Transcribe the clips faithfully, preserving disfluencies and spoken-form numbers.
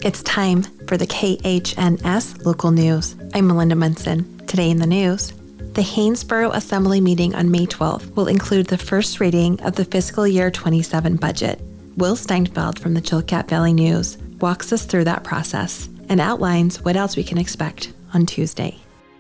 It's time for the K H N S Local News. I'm Melinda Munson. Today in the news, the Haynesboro Assembly meeting on May twelfth will include the first reading of the fiscal year twenty-seven budget. Will Steinfeld from the Chilkat Valley News walks us through that process and outlines what else we can expect on Tuesday.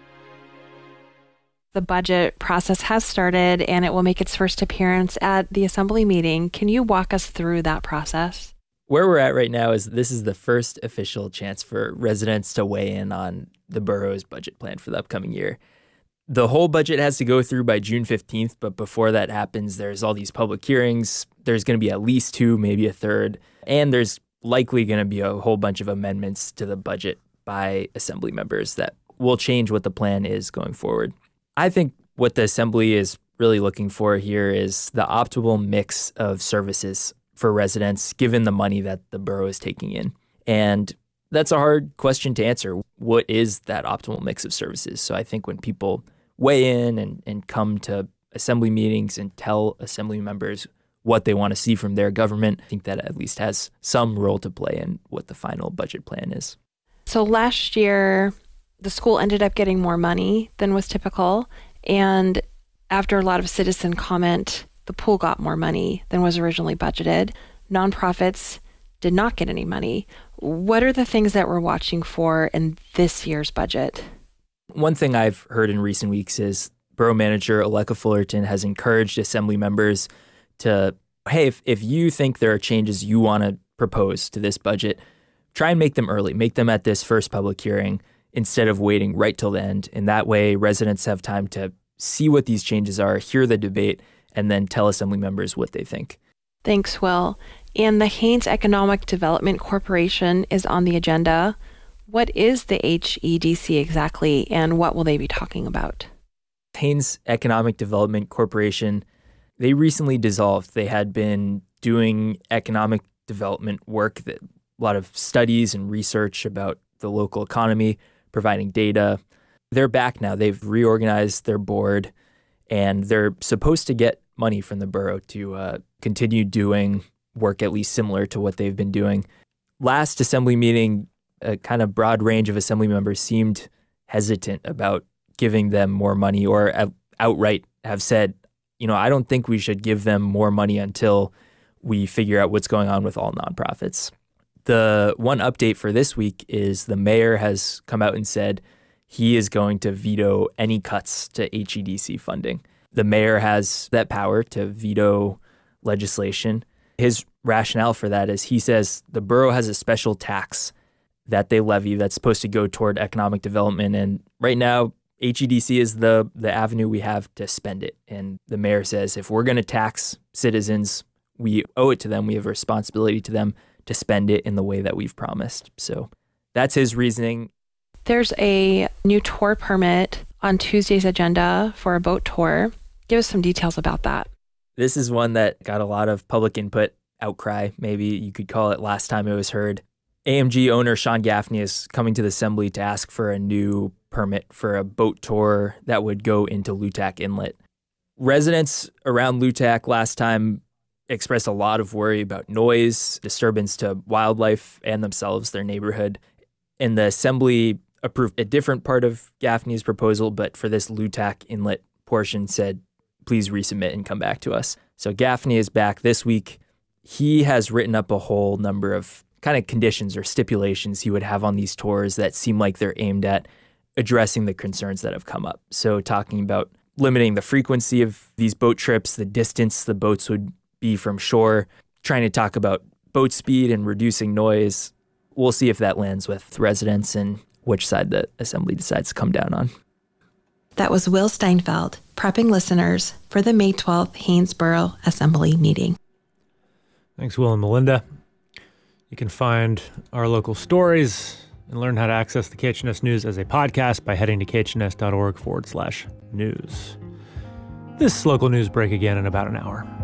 The budget process has started and it will make its first appearance at the Assembly meeting. Can you walk us through that process? Where we're at right now is this is the first official chance for residents to weigh in on the borough's budget plan for the upcoming year. The whole budget has to go through by June fifteenth, but before that happens, there's all these public hearings. There's going to be at least two, maybe a third, and there's likely going to be a whole bunch of amendments to the budget by Assembly members that will change what the plan is going forward. I think what the Assembly is really looking for here is the optimal mix of services for residents, given the money that the borough is taking in. And that's a hard question to answer. What is that optimal mix of services? So I think when people weigh in and, and come to Assembly meetings and tell Assembly members what they want to see from their government, I think that at least has some role to play in what the final budget plan is. So last year, the school ended up getting more money than was typical. And after a lot of citizen comment, the pool got more money than was originally budgeted. Nonprofits did not get any money. What are the things that we're watching for in this year's budget? One thing I've heard in recent weeks is Borough Manager Aleka Fullerton has encouraged Assembly members to, hey, if, if you think there are changes you want to propose to this budget, try and make them early. Make them at this first public hearing instead of waiting right till the end. And that way, residents have time to see what these changes are, hear the debate, and then tell Assembly members what they think. Thanks, Will. And the Haines Economic Development Corporation is on the agenda. What is the H E D C exactly, and what will they be talking about? Haines Economic Development Corporation, they recently dissolved. They had been doing economic development work, that, a lot of studies and research about the local economy, providing data. They're back now. They've reorganized their board, and they're supposed to get money from the borough to uh, continue doing work at least similar to what they've been doing. Last Assembly meeting, a kind of broad range of Assembly members seemed hesitant about giving them more money, or outright have said, you know, I don't think we should give them more money until we figure out what's going on with all nonprofits. The one update for this week is the mayor has come out and said he is going to veto any cuts to H E D C funding. The mayor has that power to veto legislation. His rationale for that is he says the borough has a special tax that they levy that's supposed to go toward economic development. And right now, H E D C is the, the avenue we have to spend it. And the mayor says if we're going to tax citizens, we owe it to them. We have a responsibility to them to spend it in the way that we've promised. So that's his reasoning. There's a new tour permit on Tuesday's agenda for a boat tour. Give us some details about that. This is one that got a lot of public input, outcry, maybe you could call it, last time it was heard. A M G owner Sean Gaffney is coming to the Assembly to ask for a new permit for a boat tour that would go into Lutak Inlet. Residents around Lutak last time expressed a lot of worry about noise, disturbance to wildlife and themselves, their neighborhood. And the Assembly approved a different part of Gaffney's proposal, but for this Lutak Inlet portion said, please resubmit and come back to us. So Gaffney is back this week. He has written up a whole number of kind of conditions or stipulations he would have on these tours that seem like they're aimed at addressing the concerns that have come up. So talking about limiting the frequency of these boat trips, the distance the boats would be from shore, trying to talk about boat speed and reducing noise. We'll see if that lands with residents and which side the Assembly decides to come down on. That was Will Steinfeld, prepping listeners for the May twelfth Haynesboro Assembly meeting. Thanks, Will and Melinda. You can find our local stories and learn how to access the K H N S News as a podcast by heading to khns.org forward slash news. This local news break again in about an hour.